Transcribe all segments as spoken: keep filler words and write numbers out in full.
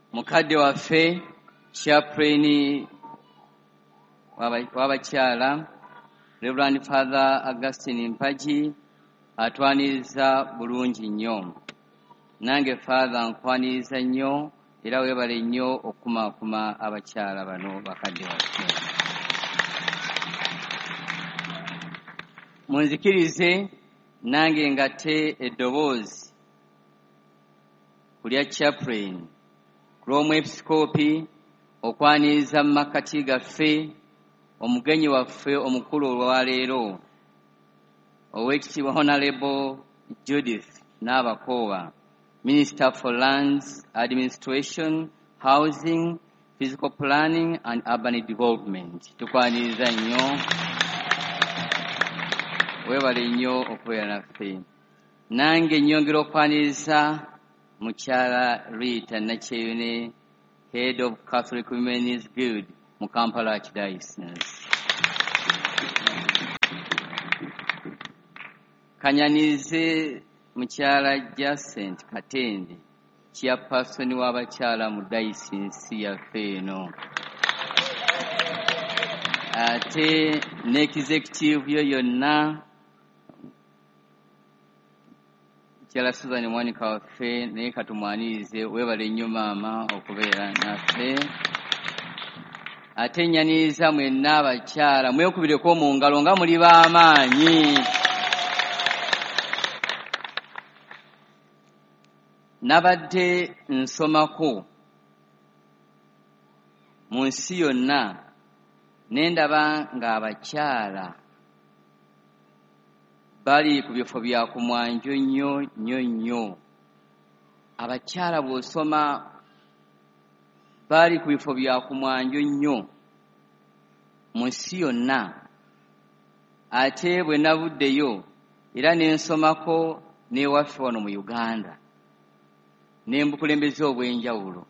mukadde waffe chaplain w'abakyala Reverend Father Augustine Mpaji atwaniriza bulungi nnyo. Nange Father nkwaniriza nnyo era weebale nnyo okukumaakuma abakyala bano bakadde waffe. Munzikirize nange ngatte eddoboozi kulya chaplain kulw'omwepisikoopi okwaniriza mu makkati gaffe omugenyi waffe omukulu olwaleero Oweekitiibwa Honorable Judith Nabakoowa, Minister for Lands, Administration, Housing, Physical Planning and Urban Development. Tukwaniriza nnyo, weebale nnyo okubeera naffe. Nange nnyongera okwaniriza mukyala Rita Nakyeyune, Head of Catholic Women's Guild mu Kampala Archdiocese. Kanyanize mukyala Jacent Katende, chairperson w'abakyala mu diocese yaffe eno. Ate ne executive yo yonna mukyala Susan Mwanika waffe naye katumwanirize, weebale nnyo maama okubeera naffe. Ate nnyaniza mwenna abakyala mwekubireko mu ngalo nga muli b'amaanyi. Nabadde nsomako mu nsi yonna ne ndaba ng'abakyala bali ku bifo bya ku mwanjo nnyo nnyo nnyo. Abakyala bw'osoma bali ku bifo bya ku mwanjo nnyo mu nsi yonna. Ate bwe nabuddeyo era ne nsomako n'ewaffe wano mu Uganda ne mu bukulembeze obw'enjawulo,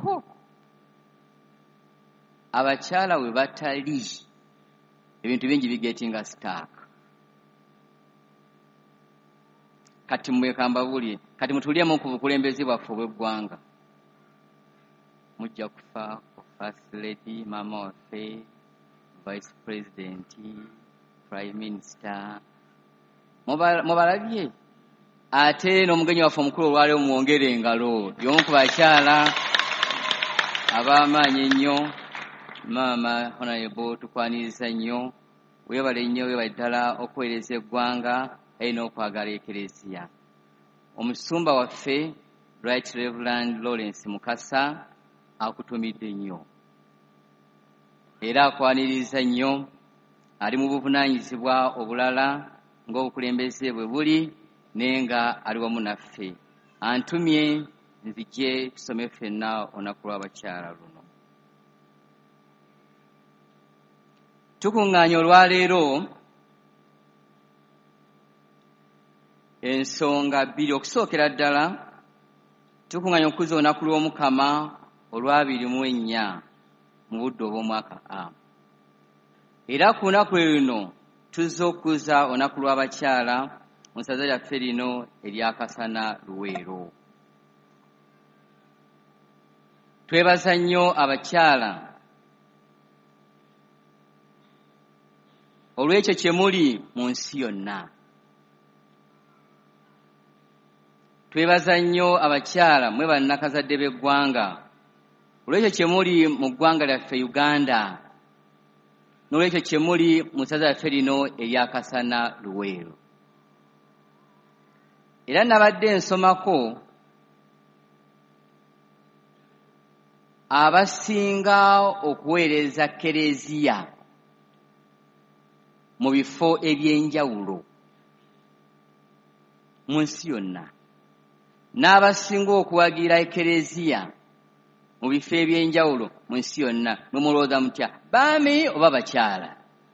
abakyala we batali ebintu bingi bigetinga sitaaka. Kati mwekambabulye, kati mutulyemu ku bukulembeze bwaffe obw'eggwanga. Mujja kufa ku First Lady, Mama waffe, Vice President, Prime Minister. Mubalabye. Ate n'omugenyi waffe omukulu olwaleero mwongere engalo. Y'omu ku bakyala ab'amaanyi ennyo. Maama Honorable tukwaniriza nnyo. Weebale nnyo, weebale ddala okuweereza eggwanga era n'okwagala ekereziya. Omusumba waffe Right Reverend Lawrence Mukasa akutumidde nnyo era akwaniriza nnyo. Ali mu buvunaanyizibwa obulala ng'obukulembeze bwe buli naye nga ali wamu naffe. Antumye nzije tusome ffenna olunaku lw'abakyala luno. Tukuŋŋaanya olwaleero ensonga bbiri. Okusookera ddala tukuŋŋaanya okukuza olunaku lw'Omukama olw'abiri mu ennya mu budde obw'omwaka A. Era ku lunaku luno tuzza okukuza olunaku lw'abakyala mu ssaza lyaffe lino eryakasana Luweero. Twebaza nnyo abakyala olw'ekyo kye muli mu nsi yonna. Twebaza nnyo abakyala mwe bannakazadde b'eggwanga olw'ekyo kye muli mu ggwanga lyaffe Uganda n'olw'ekyo kye muli mu ssaza lyaffe lino eryakasana Luweero. Era nabadde nsomako abasinga okuweereza kereziya mu bifo eby'enjawulo mu nsi yonna, n'abasinga okuwagira ekereziya mu bifo eby'enjawulo mu nsi yonna. N'omulowooza mutya, baami oba bakyala?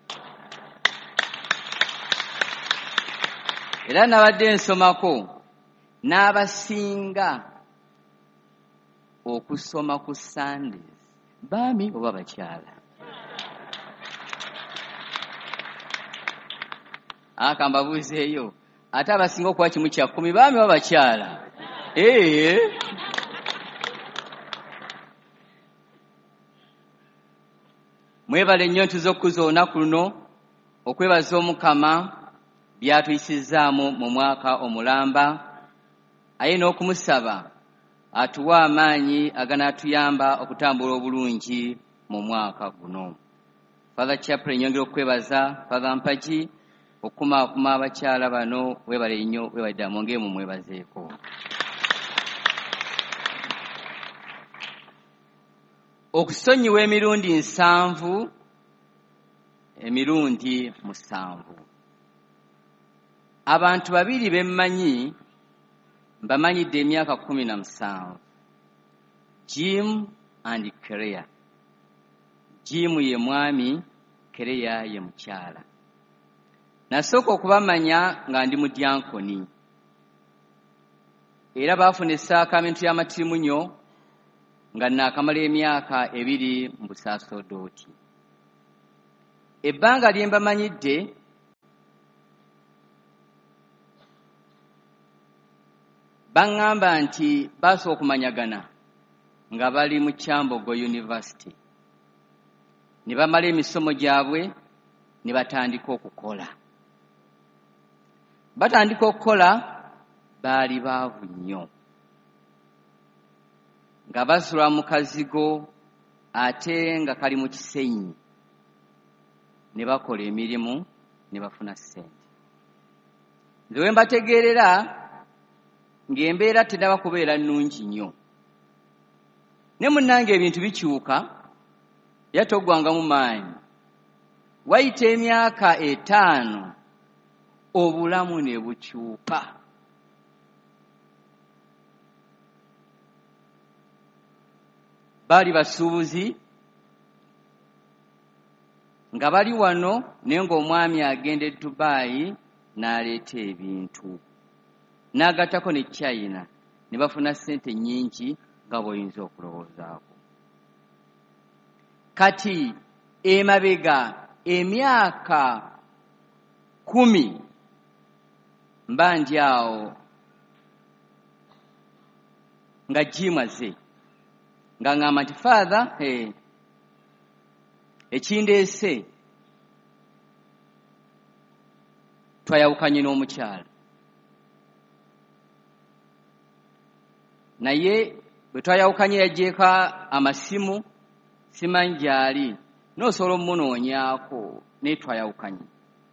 Era nabadde nsomako n'abasinga okusoma ku Sundays, baami oba bakyala? Aka mbabuuzeeyo, ate abasinga okuwa kimu kya kkumi, baami oba bakyala? Ee Mwebale nnyo ntuzokkuza olunaku luno okwebaza Omukama byatuyisizaamu mu mwaka omulamba, aye n'okumusaba atuwa amaanyi aganaatuyamba okutambula obulungi mu mwaka guno. Father Chaplain nyongera okwebaza Father Mpagi okumaakuma abakyala bano, webale nnyo, webale ddala mwongere mumwebazeeko. Okusonyiwa emirundi nsanvu, emirundi musanvu. Abantu babiri bemmanyi mbamanyidde emyaka kumi na musanvu, Jim and Kerea. Jim ye mwami, Kerea ye mukyala. Nasooka okubamanya nga ndi mu dyankoni, era baafuna essaakamentu y'amatirimunyo nga naakamala emyaka ebiri mu busaasodooti. Ebbanga lye mbamanyidde baŋŋamba nti baasooka okumanyagana nga bali mu Kyambogo University, ne bamala emisomo gyabwe ne batandika okukola. Batandika okukola baali baavu nnyo, nga basula mu kazigo ate nga kali mu kisenyi, ne bakola emirimu ne bafuna ssente. Nze we mbategeerera ng'embeera tennaba kubeera nnungi nnyo, ne munnange ebintu bikyuka, era toggwangamu maanyi. Wayita emyaka etaano obulamu ne bukyuka. Baali basuubuzi nga bali wano, naye ng'omwami agenda e Dubai n'aleeta ebintu, n'agattako ne China, ne bafuna ssente nnyingi nga bw'oyinza okulowoozaako. Kati emabega emyaka kumi mba ndi awo nga gimaze, nga ŋŋamba nti Father, hey, ekindeese twayawukanye n'omukyala, naye bwe twayawukanye yagyeko amasimu, simanyi gy'ali, n'osobola omunoonyaako, naye twayawukanye.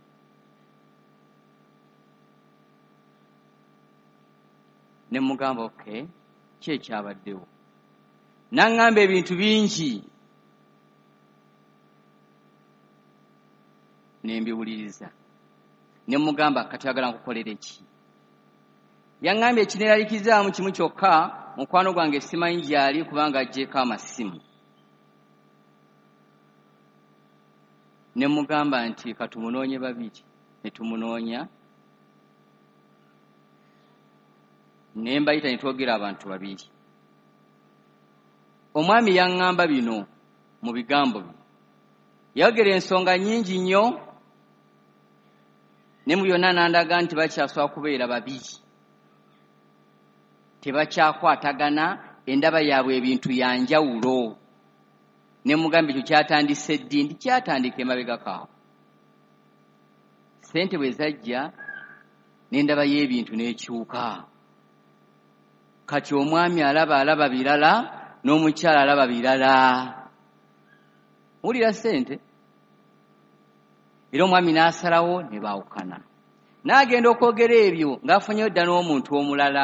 Ne mugamba okay, ki ekyabaddewo? N'aŋŋamba ebintu bingi ne mbiwuliriza. Ne mugamba kati oyagala nkukolere ki? Yaŋŋambye ekineeralikizaamu kimu kyokka, mukwano gwange simanyi gy'ali kubanga aggyeko amasimu. Ne mugamba nti katumunoonye babiri. Ne tumunoonya, ne mbayita ne twogera abantu babiri. Omwami yaŋŋamba bino mu bigambo bino. Yayogera ensonga nnyingi nnyo, ne mu byonna n'andaga nti bakyasobola kubeera babiri, tebakyakwatagana, endaba yaabwe ebintu ya njawulo. Ne mugamba ekyo kyatandise ddi? Ndi kyatandika emabega kaawo. Ssente bwe zajja n'endaba y'ebintu n'ekyuka. Kati omwami alaba alaba birala, n'omukyala alaba birala. Wulira ssente? Era omwami n'asalawo ne baawukana. N'agenda okwogera ebyo ng'afunyeyo dda n'omuntu omulala.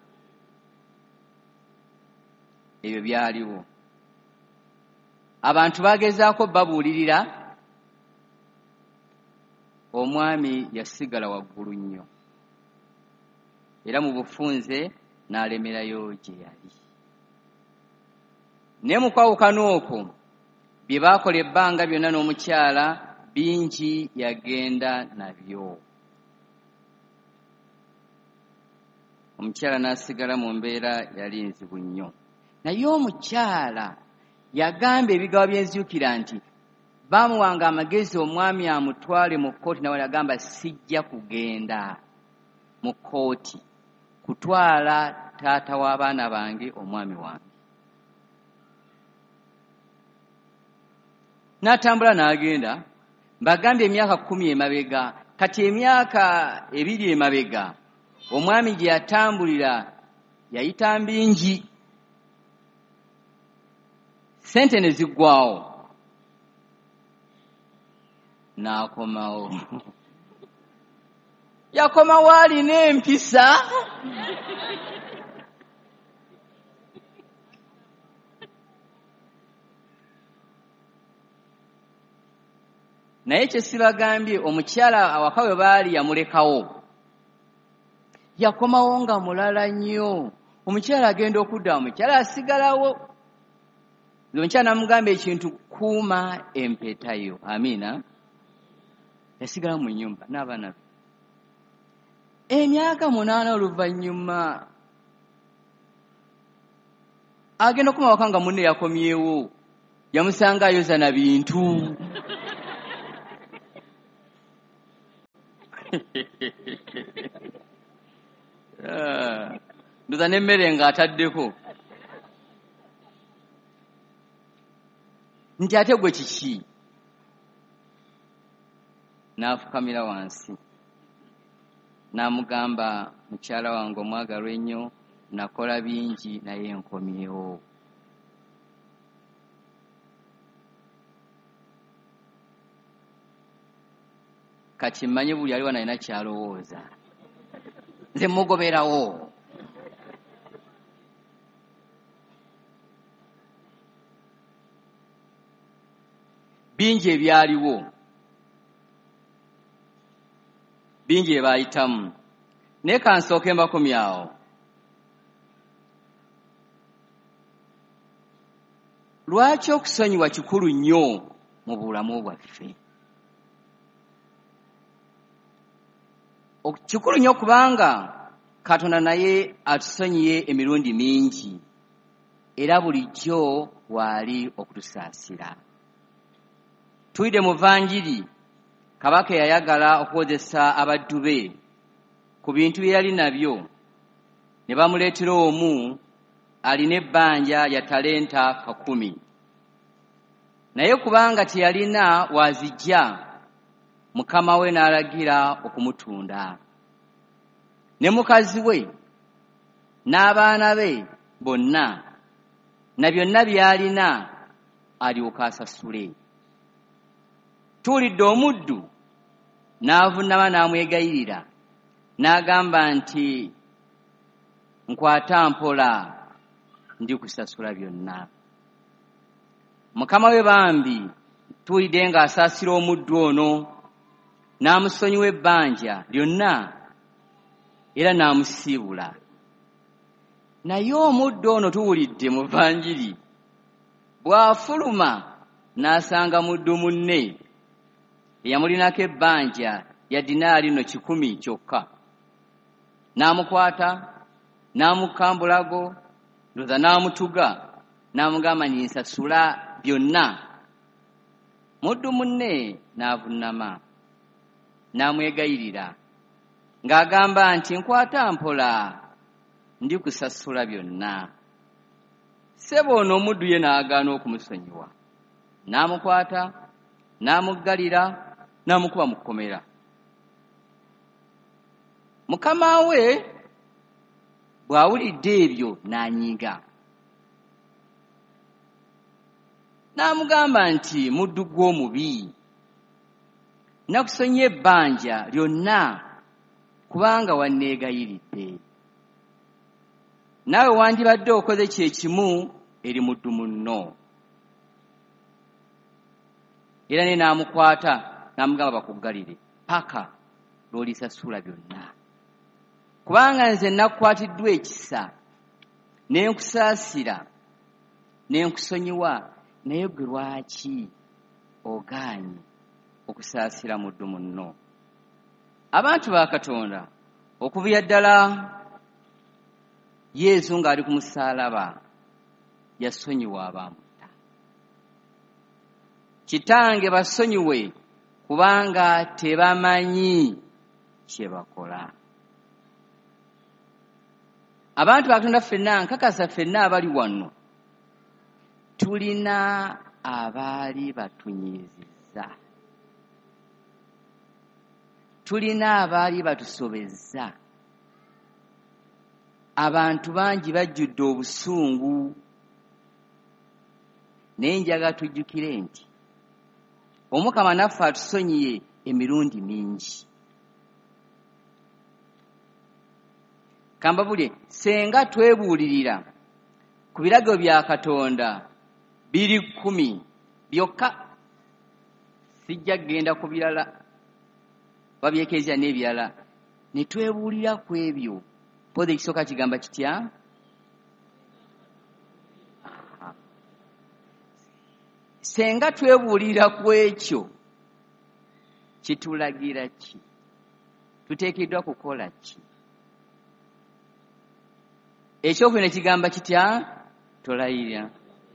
Ebyo byaliwo. Abantu bagezaako babuulirira, omwami yasigala waggulu nnyo, era mu bufunze n'alemerayo gye yali. Naye mu kwawukana okwo bye baakola ebbanga byonna n'omukyala bingi yagenda nabyo. Omukyala n'asigala mu mbeera yali nzibu nnyo. Naye omukyala yagamba ebigambo by'enzijukira nti baamuwanga amagezi omwami amutwale mu kkooti, nawe yagamba sijja kugenda mu kkooti kutwala taata w'abaana bange omwami wange. n'atambula n'agenda. Mbagambye emyaka kkumi emabega, kati emyaka ebiri emabega omwami gye yatambulira yayita mbingi, sente ne ziggwawo, n'akomawo. Yakomawo alina empisa. Naye kye sibagambye, omukyala awaka we baali yamulekawo, yakomawo nga mulala nnyo. Omukyala agenda okudda, omukyala asigalawo. Omukyala namugamba ekintu, kuuma empeta yo. Amiina. Yasigala mu nnyumba n'abaana be. Emyaka munaana oluvannyuma agenda okuma waka nga munne yakomyewo, yamusanga ayoza na bintu. Ndoza n'emmere ng'ataddeko. Nti ate gwe kiki? N'afukamira wansi n'amugamba, mukyala wange omwagalwa ennyo, nakola bingi naye nkomyewo. Kati mmanyi buli aliwo nalina kyalowooza, nze mugoberawo. Bingi ebyaliwo, bingi ebaayitamu, naye kansooke mbakomyawo. Lwaki okusonyiwa kikulu nnyo mu bulamu bwaffe? Kikulu nnyo kubanga Katonda naye atusonyiye emirundi mingi, era bulijjo waali okutusaasira. Tuyide mu Vanjiri, Kabaka yayagala okukozesa abaddu be ku bintu bye yali nabyo, ne bamuleetera omu alina ebbanja ya talenta kakumi. Naye kubanga teyalina wazijja, mukama we n'alagira okumutunda. Ne mukazi we n'abaana be bonna na byonna by'alina alyoka asasule. Tuwulidde omuddu n'avunnama n'amwegayirira, n'agamba nti, nkwata mpola, ndikusasula byonna. Mukama we bambi tuwulidde ng'asaasira omuddu ono, n'amusonyiwa ebbanja lyonna era n'amusiibula. Naye omuddu ono tuwulidde mu Vanjiri bw'afuluma n'asanga muddu munne eyamulinako ebbanja ya dinaali no kikumi kyokka. N'amukwata, n'amukambulago, ndoza n'amutuga, n'amugamba ninsasula byonna. Muddu munne n'avunnama, n'amwegayirira ng'agamba nti, nkwata mpola, ndikusasula byonna. Ssebo ono omuddu ye n'agaana okumusonyiwa, n'amukwata, n'amuggalira, n'amukuba mu kkomera. Mukama we bw'awulidde ebyo n'anyiiga, n'amugamba nti, muddu gw'omubi, nakusonyiye ebbanja lyonna kubanga wanneegayiridde. Naawe wandibadde okoze kye kimu eri muddu munno. Era ne n'amukwata n'amugamba bakuggalire paka lw'olisasula byonna. Kubanga nze nakukwatiddwa ekisa, ne nkusaasira, ne nkusonyiwa, naye gwe lwaki ogaanye okusaasira muddu munno? Abantu ba Katonda, okuviira ddala Yesu ng'ali ku musaalaba, yasonyiwa abamutta. Kitange basonyiwe kubanga tebamanyi kye bakola. Abantu ba Katonda ffenna, nkakasa ffenna abali wano, tulina abaali batunyiizizza, tulina abaali batusobezza. Abantu bangi bajjudde obusungu, naye njaga tujjukire nti Omukama naffe atusonyiye emirundi mingi. Kambabulye, senga twebuulirira ku biragiro bya Katonda biri kkumi byokka, sijja kgenda ku birala babyekezya n'ebirala, ne twebuulira ku ebyo. Mpozi ekisooka kigamba kitya? Senga twebuulira ku ekyo, kitulagira ki? Tuteekeddwa kukola ki? Ekyokubiri ne kigamba kitya? Tolayira.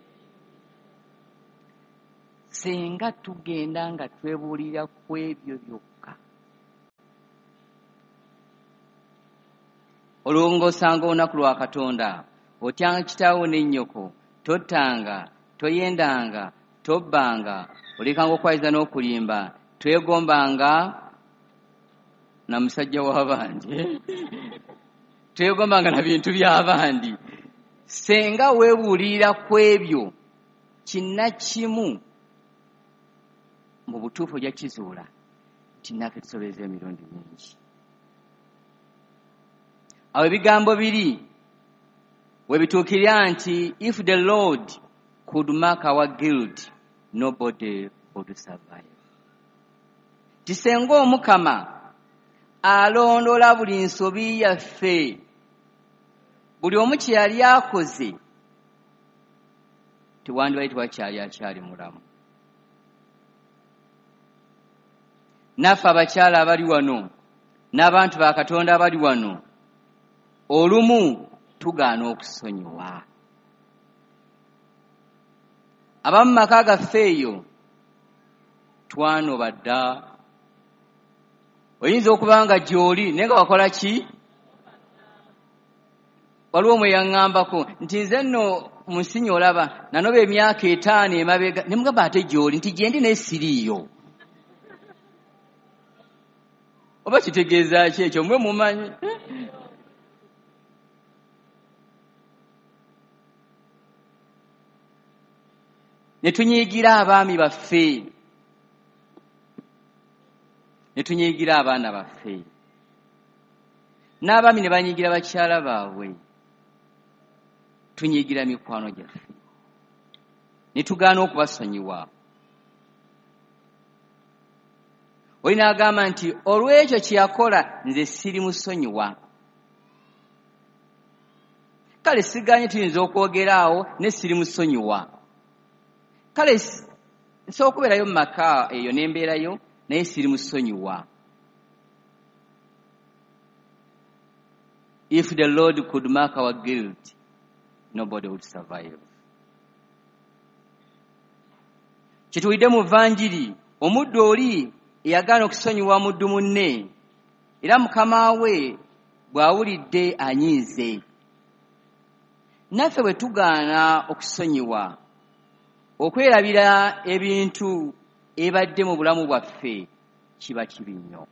Senga tugenda nga twebuulira ku ebyo byokka, olwo ng'osanga olunaku lwa Katonda, otyanga kitaawo ne nnyoko, tottanga, toyendanga, tobbanga, olekanga okwayiza n'okulimba, twegombanga na musajja w'abandi, twegombanga na bintu by'abandi. Senga weebuulirira ku ebyo, kinnakimu mu butuufu ojja kizuula nti naffe tusobeza emirundi mingi. Awo ebigambo biri we bituukirira nti if the Lord could mark our guilt, nobody would survive. Tisenga Omukama alondola buli nsobi yaffe, buli omu kye yali akoze, tewandibali tewakyali akyali mulamu. Naffe abakyala abali wano n'abantu ba Katonda abali wano, olumu tugaana okusonyiwa. Abamu maka gaffe eyo twanoba dda. Oyinza okuba nga gy'oli naye nga wakola ki? Waliwo omwe yaŋŋambako nti nze nno mu nsi olaba nanoba emyaka etaano emabega, ne mugamba ate gy'oli, nti gye ndi naye siriiyo. Oba kitegeeza ki ekyo? Mmwe mumanyi. Ne tunyiigira abaami baffe, ne tunyiigira abaana baffe, n'abaami ne banyiigira bakyala baabwe, tunyiigira mikwano gyaffe, ne tugaana okubasonyiwa. Oli n'agamba nti olw'ekyo kye yakola nze siri musonyiwa. Kale siganye tuyinza okwogera awo ne siri musonyiwa. Kale nsobola okubeerayo mu maka eyo n'embeerayo naye siri musonyiwa. If the Lord could mark our guilt, nobody would survive. Kituwulidde mu Vanjiri, omuddu oli eyagaana okusonyiwa muddu munne, era mukama we bw'awulidde anyiize. Naffe bwe tugaana okusonyiwa, okwerabira ebintu ebadde mu bulamu bwaffe, kiba kibi nnyo.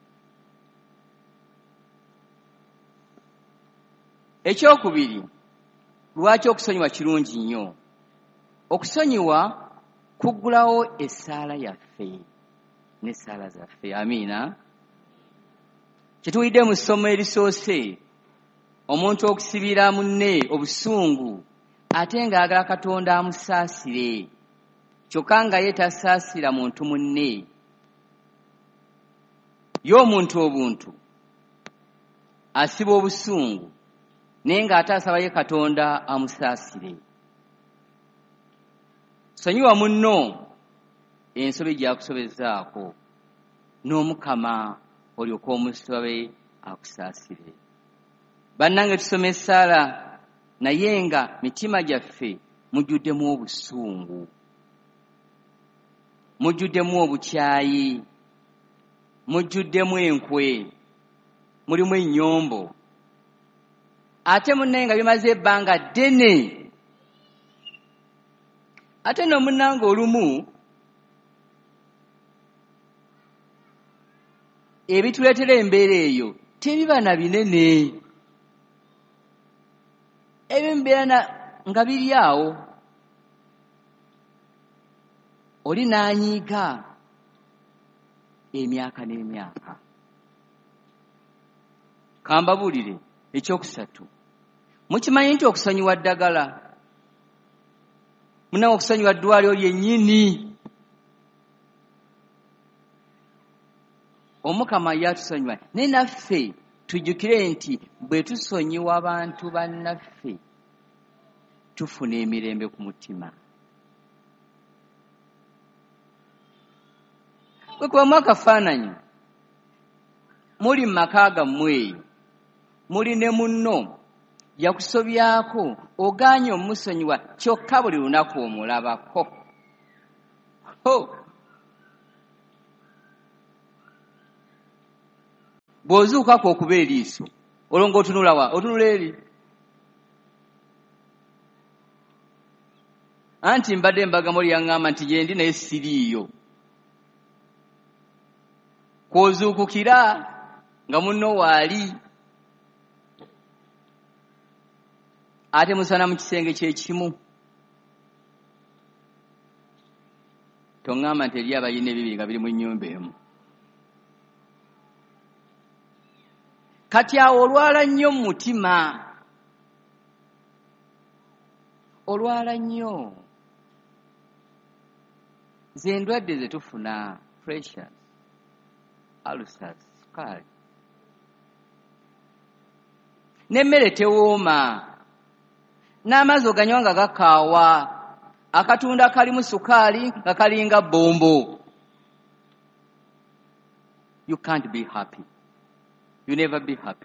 Ekyokubiri, lwaki okusonyiwa kirungi nnyo? Okusonyiwa kuggulawo essaala yaffe n'essaala zaffe. Amiina. Kituwulidde mu ssomo erisoose, omuntu okusibira munne obusungu ate ng'ayagala Katonda amusaasire, kyokka nga ye tasaasira muntu munne. Ye omuntu obuntu asiba obusungu naye ng'ate asaba ye Katonda amusaasire. Sonyiwa munno ensobi gy'akusobezaako, n'Omukama olyoke omusabe akusaasire. Bannange, tusome essaala naye nga mitima gyaffe mujjuddemu obusungu, mujjuddemu obukyayi, mujjuddemu enkwe, mulimu ennyombo, ate munnaye nga bimaze ebbanga ddene. ate no munnange olumu ebituleetera embeera eyo tebiba na binene, ebimbeera nga biri awo. Oli n'anyiiga emyaka n'emyaka. Kambabuulire ekyokusatu, mukimanyi nti okusonyiwa ddagala, munawe okusonyiwa ddwaliro lyennyini. Omukama yatusonyiwa, naye naffe tujjukire nti bwe tusonyiwa abantu bannaffe tufuna emirembe ku mutima. Bwe kubamu akafaananyi, muli mu maka gammwe eyo, muli ne munno yakusobyako, ogaanye omusonyiwa, kyokka buli lunaku omulabako. Ho! Bw'ozuukako okuba eriiso, olwo ng'otunula wa? Otunula eri. Anti mbadde mbagamo lyaŋŋamba nti gye ndi naye siriiyo. Kw'ozuukukira nga munno waali, ate musana mu kisenge kye kimu. Toŋŋamba nti eri abalina ebibiri nga biri mu nnyumba emu. Kati awo olwala nnyo mu mutima, olwala nnyo. Ze ndwadde ze tufuna, pressures, ulcers, sukaali. N'emmere tewooma, n'amazzi oganywa nga gakaawa, akatunda kalimu sukaali nga kalinga bombo. You can't be happy. You never be happy.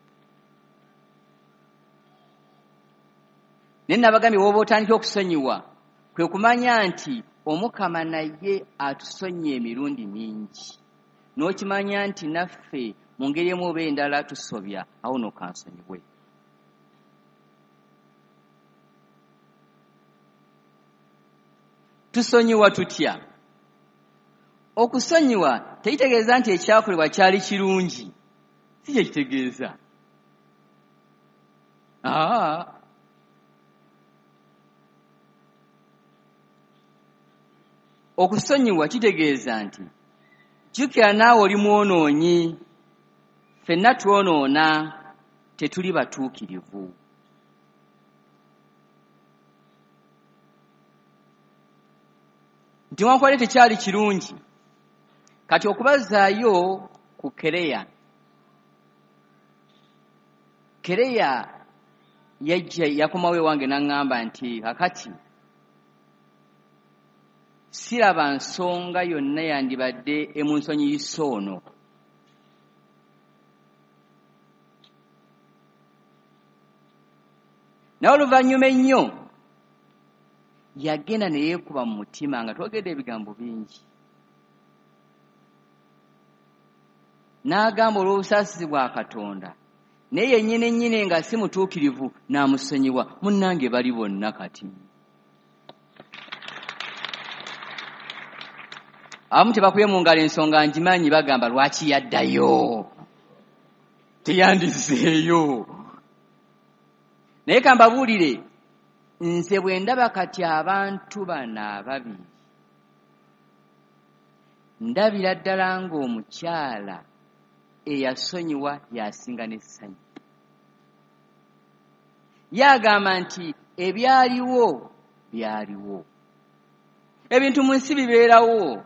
Naye nabagambye bw'oba otandika okusonyiwa, kwe kumanya nti Omukama naye atusonye emirundi mingi. N'okimanya nti naffe mu ngeri emu oba endala tusobya, awo n'okansonyiwe. Tusonyiwa tutya? Okusonyiwa tekitegeeza nti ekyakolebwa kyali kirungi. Si kye kitegeeza. Aa. Okusonyiwa kitegeeza nti jjukira naawe oli mwonoonyi, ffenna twonoona, tetuli batuukirivu. Nti wankubadde tekyali kirungi, kati okubazaayo ku Kereya. Kereya yajja yakomawo ewange n'aŋŋamba nti kakati siraba nsonga yonna yandibadde emunsonyiyisa ono. Naye oluvannyuma ennyo yagenda ne yeekuba mu mutima nga twogedde ebigambo bingi. N'agamba olw'obusaasizi bwa Katonda, naye yennyini ennyini nga si mutuukirivu n'amusonyiwa. Munnange bali bonna kati. Abamu tebakubye mu ngalo ensonga ngimanyi, bagamba lwaki yaddayo, teyandizzeeyo. Naye kambabuulire, nze bwe ndaba kati abantu bano ababiri, ndabira ddala ng'omukyala eyasonyiwa yasinga n'essanyu. Yagamba nti ebyaliwo byaliwo, ebintu mu nsi bibeerawo,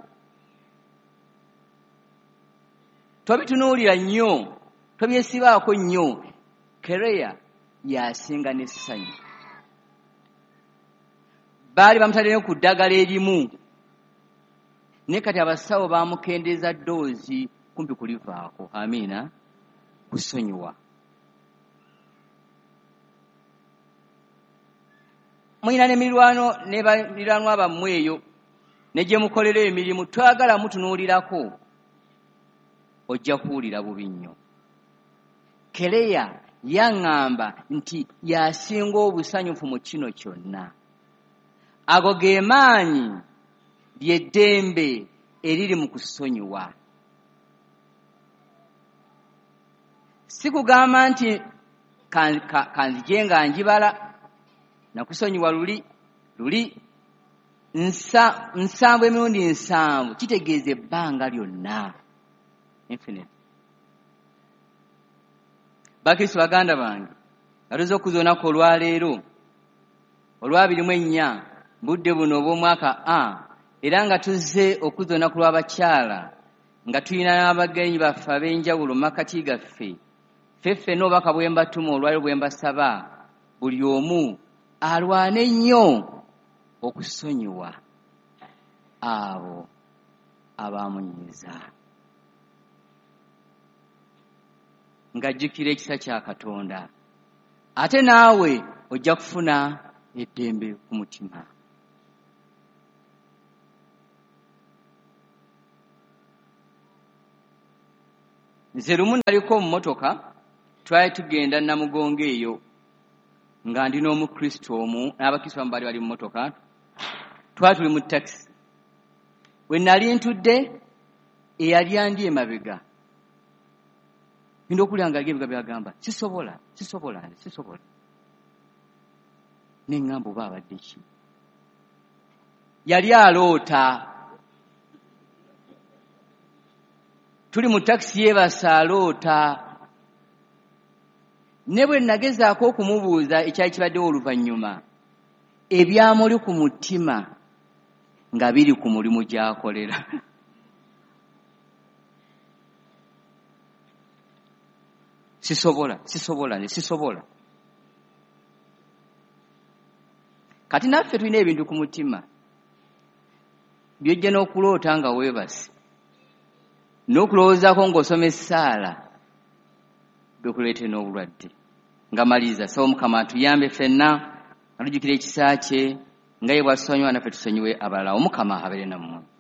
tobitunuulira nnyo, tobyesibaako nnyo. Kereya yasinga n'essanyu. Baali bamutadde ku ddagala erimu, naye kati abasawo baamukendeeza ddoozi kumpi kulivaako. Amiina. Kusonyiwa. Muyina n'emirwano ne baliraanwa bammwe eyo ne gye mukolera emirimu, twagala mutunuulirako, ojja kuwulira bubi nnyo. Kereya yaŋŋamba nti yasinga obusanyufu mu kino kyonna. ago ge maanyi ly'eddembe eriri mu kusonyiwa. Si kugamba nti kanzije nga njibala nakusonyiwa luli luli nsa nsanvu emirundi nsanvu, kitegeeza ebbanga lyonna, infinite. Bakristo baganda bange, batuze okuza olunaku olwaleero olwabiri mu ennya budde buno obw'omwaka A, era nga tuzze okuza olunaku lw'abakyala nga tulina n'abagenyi baffe ab'enjawulo mu makati gaffe. Ffeffe n'obubaka bwe mbatuma olwaleero bwe mbasaba buli omu alwane ennyo okusonyiwa abo abaamunyiiza, ng'ajjukira ekisa kya Katonda, ate naawe ojja kufuna eddembe ku mutima. Nze lumu naliko mu mmotoka, twali tugenda Namugongo eyo nga ndi n'Omukristo omu n'Abakristo abamu baali bali mu mmotoka, twali tuli mu takisi. We nali ntudde eyali andi emabega ngenda okulya nga ebiga byagamba sisobola sisobola sisobola, neŋŋamba oba abadde ki? Yali aloota. Tuli mu takisi yeebasa aloota. Ne bwe nagezaako okumubuuza ekyali kibaddewo oluvannyuma, ebyamuli ku mutima nga biri ku mulimu gy'akolera. sisobola sisobola ne sisobola. Kati naffe tulina ebintu ku mutima byojja n'okuloota nga weebase, n'okulowoozaako ng'osoma essaala bikuleete n'obulwadde. Nga maliriza, saba Mukama atuyambe ffenna, atujjukire ekisa kye, nga ye bw'atusonyiwa naffe tusonyiwe abalala. Omukama abeere nammwe.